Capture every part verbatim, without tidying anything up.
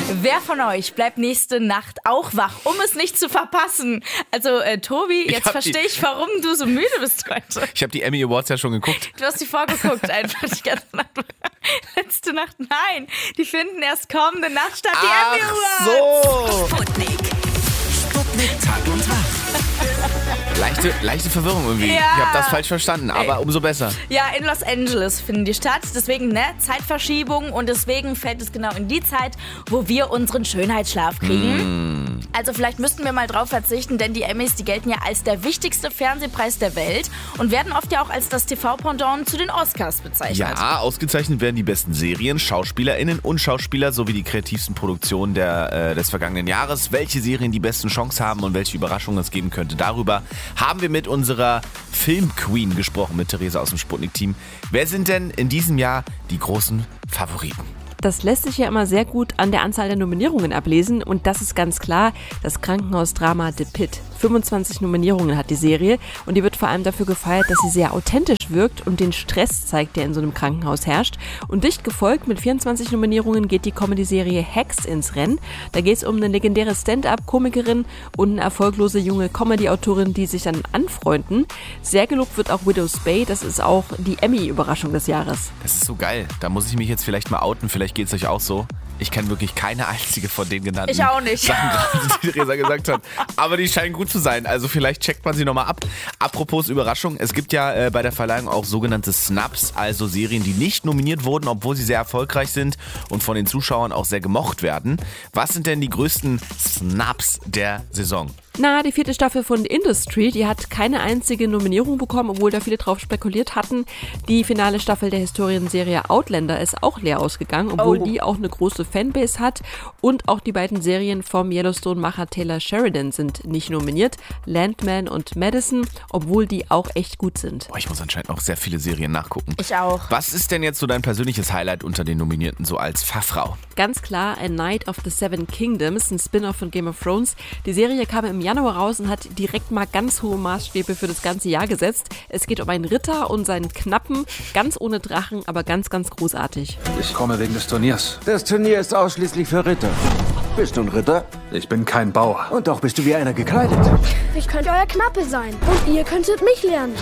Wer von euch bleibt nächste Nacht auch wach, um es nicht zu verpassen? Also äh, Tobi, jetzt verstehe ich, warum du so müde bist heute. Ich habe die Emmy Awards ja schon geguckt. Du hast die vorgeguckt einfach die ganze Nacht. Letzte Nacht, nein. Die finden erst kommende Nacht statt, die Ach Emmy Awards. so. Sputnik. Sputnik Tag und Wach. Leichte, leichte Verwirrung irgendwie. Ja. Ich habe das falsch verstanden, aber umso besser. Ja, in Los Angeles finden die statt. Deswegen, ne, Zeitverschiebung. Und deswegen fällt es genau in die Zeit, wo wir unseren Schönheitsschlaf kriegen. Mm. Also vielleicht müssten wir mal drauf verzichten, denn die Emmys, die gelten ja als der wichtigste Fernsehpreis der Welt und werden oft ja auch als das T V-Pendant zu den Oscars bezeichnet. Ja, ausgezeichnet werden die besten Serien, SchauspielerInnen und Schauspieler sowie die kreativsten Produktionen der, äh, des vergangenen Jahres. Welche Serien die besten Chancen haben und welche Überraschungen es geben könnte, darüber haben wir mit unserer Film-Queen gesprochen, mit Theresa aus dem Sputnik-Team. Wer sind denn in diesem Jahr die großen Favoriten? Das lässt sich ja immer sehr gut an der Anzahl der Nominierungen ablesen und das ist ganz klar das Krankenhausdrama The Pitt. fünfundzwanzig Nominierungen hat die Serie und die wird vor allem dafür gefeiert, dass sie sehr authentisch wirkt und den Stress zeigt, der in so einem Krankenhaus herrscht. Und dicht gefolgt mit vierundzwanzig Nominierungen geht die Comedy-Serie Hacks ins Rennen. Da geht es um eine legendäre Stand-up-Komikerin und eine erfolglose junge Comedy-Autorin, die sich dann anfreunden. Sehr gelobt wird auch Widow's Bay, das ist auch die Emmy-Überraschung des Jahres. Das ist so geil. Da muss ich mich jetzt vielleicht mal outen, vielleicht geht es euch auch so. Ich kenne wirklich keine einzige von den genannten Ich auch nicht. Sachen, die Theresa gesagt hat. Aber die scheinen gut zu sein. Also vielleicht checkt man sie nochmal ab. Apropos Überraschung, es gibt ja äh, bei der Verleihung auch sogenannte Snubs, also Serien, die nicht nominiert wurden, obwohl sie sehr erfolgreich sind und von den Zuschauern auch sehr gemocht werden. Was sind denn die größten Snubs der Saison? Na, die vierte Staffel von The Industry, die hat keine einzige Nominierung bekommen, obwohl da viele drauf spekuliert hatten. Die finale Staffel der Historienserie Outlander ist auch leer ausgegangen, obwohl Oh. die auch eine große Fanbase hat. Und auch die beiden Serien vom Yellowstone-Macher Taylor Sheridan sind nicht nominiert. Landman und Madison, obwohl die auch echt gut sind. Oh, ich muss anscheinend noch sehr viele Serien nachgucken. Ich auch. Was ist denn jetzt so dein persönliches Highlight unter den Nominierten, so als Fachfrau? Ganz klar, A Night of the Seven Kingdoms, ein Spin-off von Game of Thrones. Die Serie kam im Januar raus und hat direkt mal ganz hohe Maßstäbe für das ganze Jahr gesetzt. Es geht um einen Ritter und seinen Knappen, ganz ohne Drachen, aber ganz, ganz großartig. Ich komme wegen des Turniers. Das Turnier ist ausschließlich für Ritter. Bist du ein Ritter? Ich bin kein Bauer. Und doch bist du wie einer gekleidet. Ich könnte euer Knappe sein und ihr könntet mich lernen.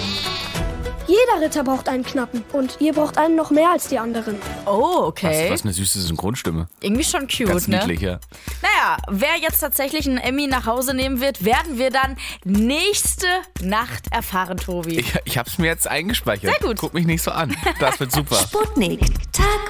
Jeder Ritter braucht einen Knappen und ihr braucht einen noch mehr als die anderen. Oh, Was, okay. was eine süße Synchronstimme. Irgendwie schon cute, Ganz ne? niedlich, ja. Naja, wer jetzt tatsächlich einen Emmy nach Hause nehmen wird, werden wir dann nächste Nacht erfahren, Tobi. Ich, ich hab's mir jetzt eingespeichert. Sehr gut. Guck mich nicht so an. Das wird super. Sputnik Tag